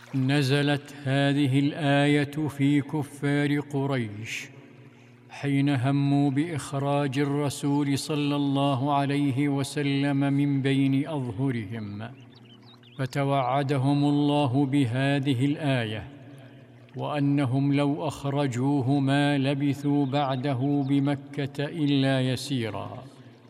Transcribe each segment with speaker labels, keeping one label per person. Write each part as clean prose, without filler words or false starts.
Speaker 1: نزلت هذه الآية في كفار قريش حين هموا بإخراج الرسول صلى الله عليه وسلم من بين أظهرهم، فتوعدهم الله بهذه الآية، وأنهم لو أخرجوه ما لبثوا بعده بمكة إلا يسيرا.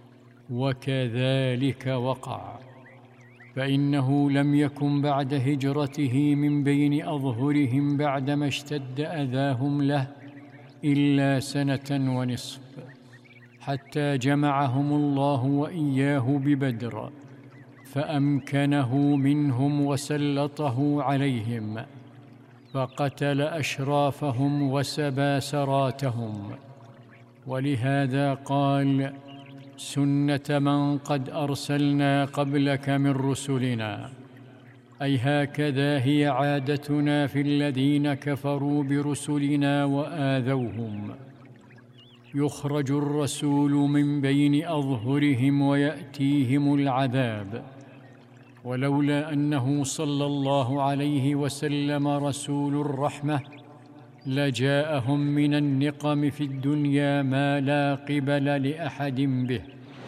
Speaker 1: وكذلك وقع، فإنه لم يكن بعد هجرته من بين أظهرهم بعدما اشتد أذاهم له إلا 1.5 سنة، حتى جمعهم الله وإياه ببدر، فأمكنه منهم وسلطه عليهم، فقتل أشرافهم وسبى سراتهم. ولهذا قال: سنة من قد أرسلنا قبلك من رسلنا، أي هكذا هي عادتنا في الذين كفروا برسلنا وآذوهم. يخرج الرسول من بين أظهرهم ويأتيهم العذاب، ولولا أنه صلى الله عليه وسلم رسول الرحمة لجاءهم من النقم في الدنيا ما لا قبل لأحد به.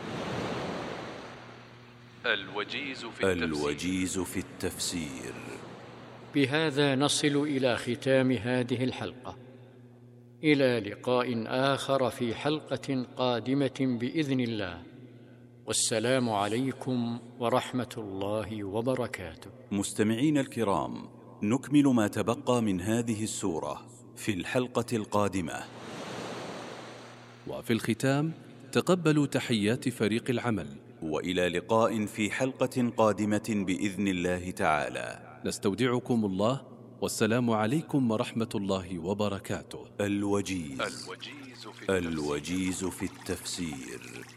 Speaker 2: الوجيز في التفسير.
Speaker 1: بهذا نصل إلى ختام هذه الحلقة، إلى لقاء آخر في حلقة قادمة بإذن الله، والسلام عليكم ورحمة الله وبركاته.
Speaker 2: مستمعين الكرام، نكمل ما تبقى من هذه السورة في الحلقة القادمة.
Speaker 3: وفي الختام تقبلوا تحيات فريق العمل،
Speaker 2: وإلى لقاء في حلقة قادمة بإذن الله تعالى.
Speaker 3: نستودعكم الله، والسلام عليكم ورحمة الله وبركاته.
Speaker 2: الوجيز في التفسير.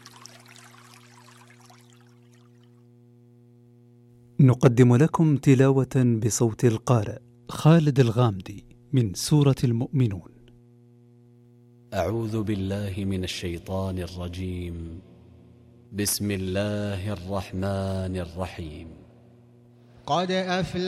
Speaker 4: نقدم لكم تلاوة بصوت القارئ خالد الغامدي من سورة المؤمنون.
Speaker 5: أعوذ بالله من الشيطان الرجيم. بسم الله الرحمن الرحيم.
Speaker 6: قد أفلح